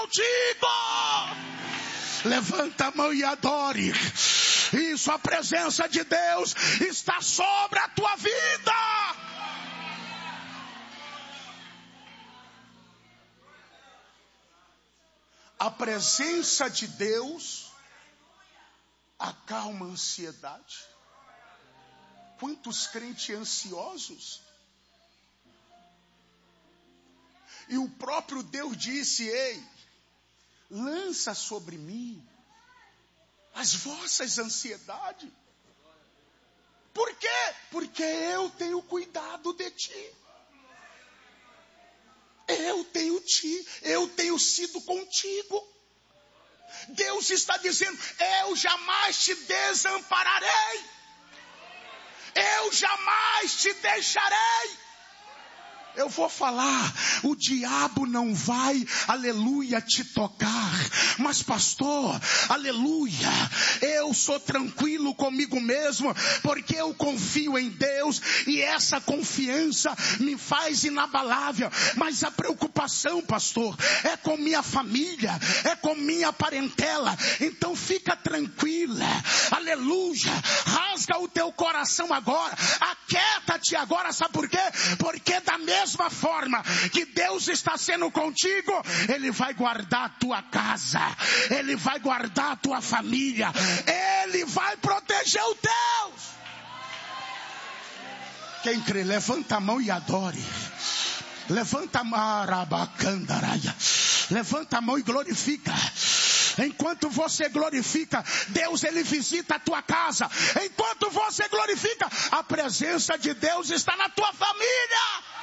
contigo. Levanta a mão e adore. Isso, a presença de Deus está sobre a tua vida. A presença de Deus acalma a ansiedade. Quantos crentes ansiosos? E o próprio Deus disse: ei, lança sobre mim as vossas ansiedades. Por quê? Porque eu tenho cuidado de ti. Eu tenho sido contigo. Deus está dizendo: eu jamais te desampararei. Eu jamais te deixarei. Eu vou falar, o diabo não vai, aleluia, te tocar. Mas pastor, aleluia, eu sou tranquilo comigo mesmo, porque eu confio em Deus, e essa confiança me faz inabalável. Mas a preocupação, pastor, é com minha família, é com minha parentela. Então fica tranquila, aleluia, rasga o teu coração agora, aquieta-te agora. Sabe por quê? Porque da mesma forma que Deus está sendo contigo, Ele vai guardar a tua casa, Ele vai guardar a tua família, Ele vai proteger o Deus. Quem crê, levanta a mão e adore. Levanta a mão, levanta a mão e glorifica. Enquanto você glorifica, Deus, Ele visita a tua casa. Enquanto você glorifica, a presença de Deus está na tua família.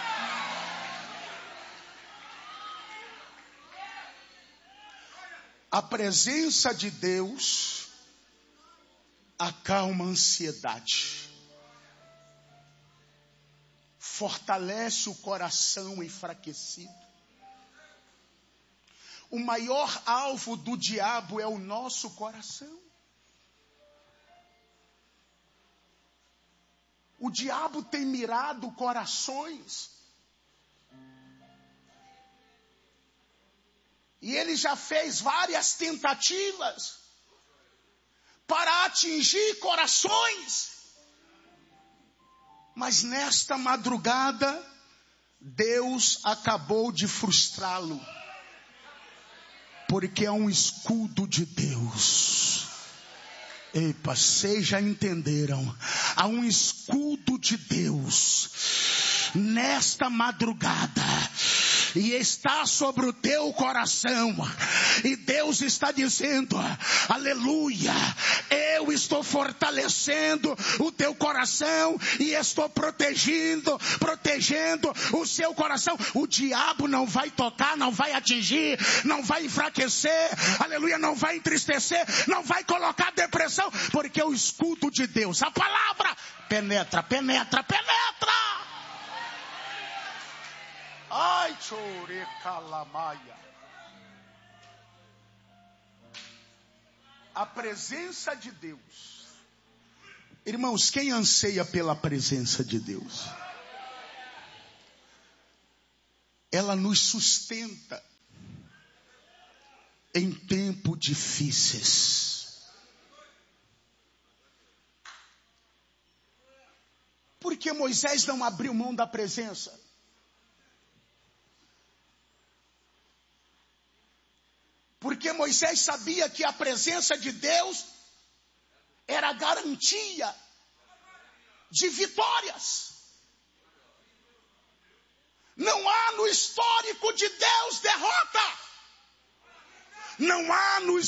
A presença de Deus acalma a ansiedade, fortalece o coração enfraquecido. O maior alvo do diabo é o nosso coração. O diabo tem mirado corações. E ele já fez várias tentativas para atingir corações. Mas nesta madrugada, Deus acabou de frustrá-lo. Porque é um escudo de Deus. Epa, vocês já entenderam. Há um escudo de Deus nesta madrugada. E está sobre o teu coração. E Deus está dizendo: aleluia, eu estou fortalecendo o teu coração. E estou protegendo o seu coração. O diabo não vai tocar, não vai atingir, não vai enfraquecer, aleluia, não vai entristecer, não vai colocar depressão. Porque o escudo de Deus, a palavra, penetra. Ai, chorecalamaia. A presença de Deus. Irmãos, quem anseia pela presença de Deus? Ela nos sustenta em tempos difíceis. Por que Moisés não abriu mão da presença? Porque Moisés sabia que a presença de Deus era garantia de vitórias. Não há no histórico de Deus derrota. Não há no